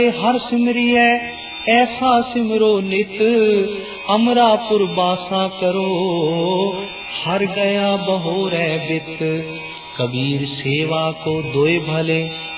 हर सिमरिय ऐसा सिमरो नित, अमरापुर बासा करो हर गया बहोरै बित। कबीर सेवा को दोए भले